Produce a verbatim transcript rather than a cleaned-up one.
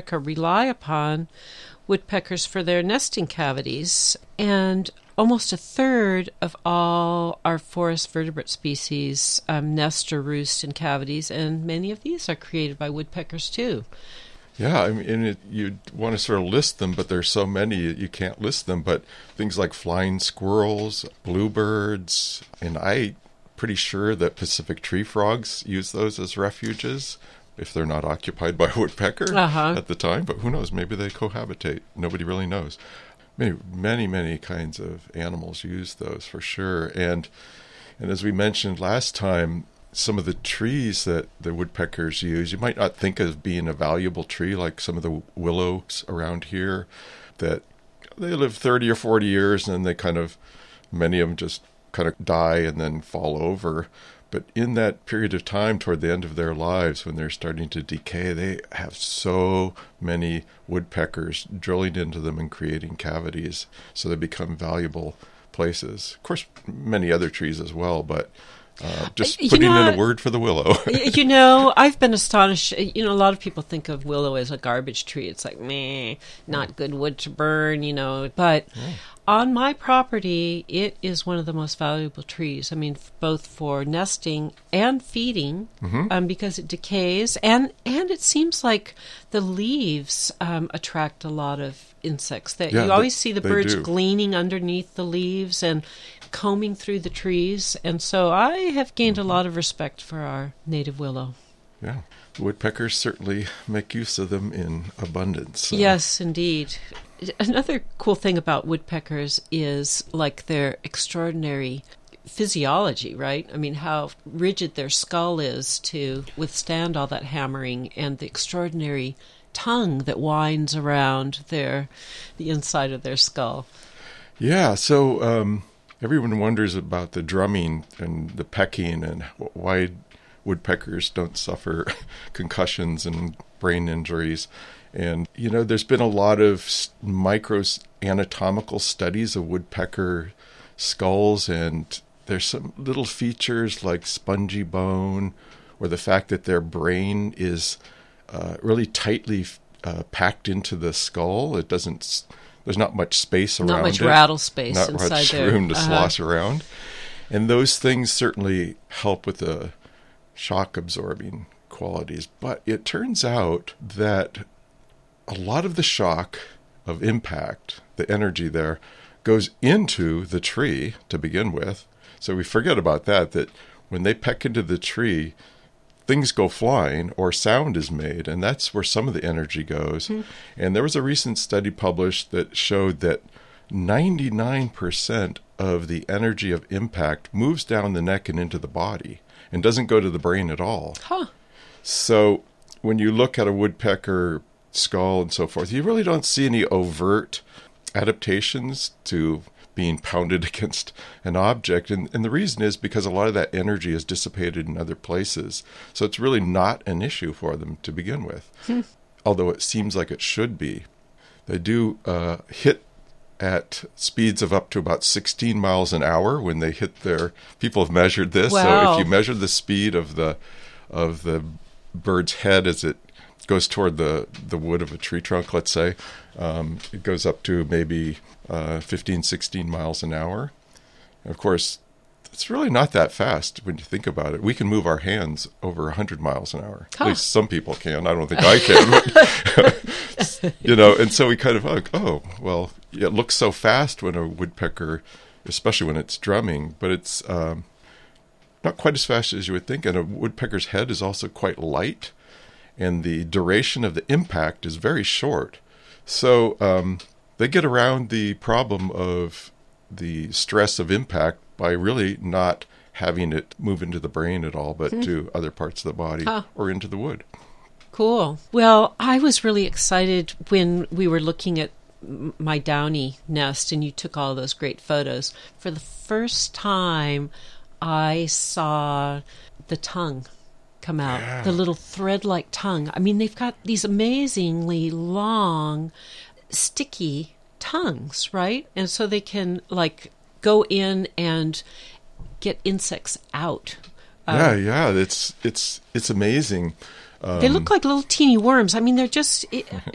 America rely upon woodpeckers for their nesting cavities, and almost a third of all our forest vertebrate species um, nest or roost in cavities, and many of these are created by woodpeckers too. Yeah, I mean, and it, you want to sort of list them, but there's so many you can't list them. But things like flying squirrels, bluebirds, and I'm pretty sure that Pacific tree frogs use those as refuges if they're not occupied by a woodpecker uh-huh. at the time. But who knows? Maybe they cohabitate. Nobody really knows. Many, many, many kinds of animals use those for sure. And and as we mentioned last time, some of the trees that the woodpeckers use, you might not think of being a valuable tree, like some of the willows around here, that they live thirty or forty years and then they kind of, many of them just kind of die and then fall over. But in that period of time toward the end of their lives, when they're starting to decay, they have so many woodpeckers drilling into them and creating cavities, so they become valuable places. Of course, many other trees as well, but uh, just you putting know, in a word for the willow. You know, I've been astonished. You know, a lot of people think of willow as a garbage tree. It's like, meh, not good wood to burn, you know. But Oh. on my property, it is one of the most valuable trees. I mean, f- both for nesting and feeding, Mm-hmm. um, because it decays. And, and it seems like the leaves um, attract a lot of insects. That Yeah, you they- always see the they birds do. gleaning underneath the leaves and combing through the trees. And so I have gained a lot of respect for our native willow. Yeah, woodpeckers certainly make use of them in abundance. So. Yes, indeed. Another cool thing about woodpeckers is like their extraordinary physiology, right? I mean, how rigid their skull is to withstand all that hammering, and the extraordinary tongue that winds around their the inside of their skull. Yeah, so um, everyone wonders about the drumming and the pecking and why woodpeckers don't suffer concussions and brain injuries. And, you know, there's been a lot of micro anatomical studies of woodpecker skulls, and there's some little features like spongy bone, or the fact that their brain is uh, really tightly uh, packed into the skull. It doesn't, there's not much space around it. Not much rattle space Not inside much there. room to Uh-huh. slosh around. And those things certainly help with the shock absorbing qualities. But it turns out that a lot of the shock of impact, the energy there, goes into the tree to begin with. So we forget about that, that when they peck into the tree, things go flying or sound is made, and that's where some of the energy goes. Mm-hmm. And there was a recent study published that showed that ninety-nine percent of the energy of impact moves down the neck and into the body and doesn't go to the brain at all. Huh. So when you look at a woodpecker skull and so forth, you really don't see any overt adaptations to being pounded against an object. And, and the reason is because a lot of that energy is dissipated in other places. So it's really not an issue for them to begin with, hmm. although it seems like it should be. They do uh, hit at speeds of up to about sixteen miles an hour when they hit their, people have measured this. Wow. So if you measure the speed of the of the bird's head as it goes toward the, the wood of a tree trunk, let's say, um, it goes up to maybe uh, fifteen, sixteen miles an hour. And of course, it's really not that fast when you think about it. We can move our hands over one hundred miles an hour. Huh. At least some people can. I don't think I can. But, you know, and so we kind of like, oh, well, it looks so fast when a woodpecker, especially when it's drumming, but it's um, not quite as fast as you would think. And a woodpecker's head is also quite light, and the duration of the impact is very short. So um, they get around the problem of the stress of impact by really not having it move into the brain at all, but hmm. to other parts of the body huh. or into the wood. Cool. Well, I was really excited when we were looking at my downy nest and you took all those great photos. For the first time, I saw the tongue come out, yeah. the little thread-like tongue. I mean, they've got these amazingly long, sticky tongues, right? And so they can, like, go in and get insects out. Yeah, um, yeah, it's it's it's amazing. Um, they look like little teeny worms. I mean, they're just... It,